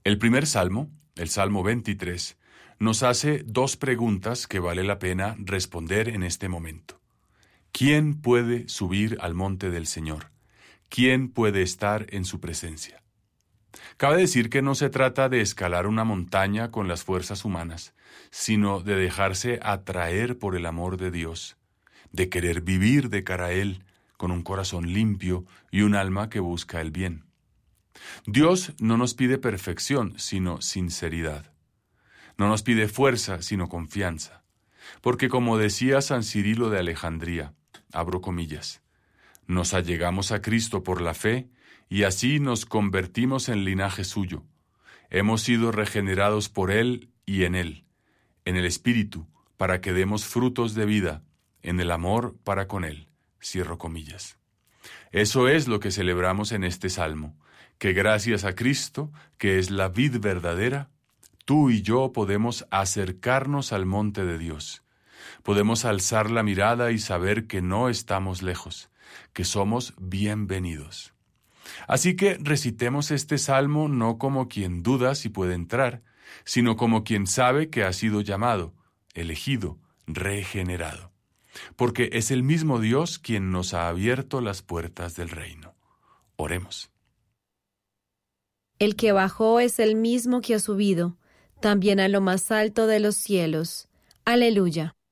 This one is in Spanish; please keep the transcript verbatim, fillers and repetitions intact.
El primer salmo, el Salmo veintitrés, nos hace dos preguntas que vale la pena responder en este momento. ¿Quién puede subir al monte del Señor? ¿Quién puede estar en su presencia? Cabe decir que no se trata de escalar una montaña con las fuerzas humanas, sino de dejarse atraer por el amor de Dios, de querer vivir de cara a Él, con un corazón limpio y un alma que busca el bien. Dios no nos pide perfección, sino sinceridad. No nos pide fuerza, sino confianza. Porque como decía San Cirilo de Alejandría, abro comillas, nos allegamos a Cristo por la fe y así nos convertimos en linaje suyo. Hemos sido regenerados por Él y en Él, en el Espíritu, para que demos frutos de vida, en el amor para con Él. Cierro comillas. Eso es lo que celebramos en este salmo, que gracias a Cristo, que es la vid verdadera, tú y yo podemos acercarnos al monte de Dios. Podemos alzar la mirada y saber que no estamos lejos, que somos bienvenidos. Así que recitemos este salmo no como quien duda si puede entrar, sino como quien sabe que ha sido llamado, elegido, regenerado. Porque es el mismo Dios quien nos ha abierto las puertas del reino. Oremos. El que bajó es el mismo que ha subido, también a lo más alto de los cielos. Aleluya.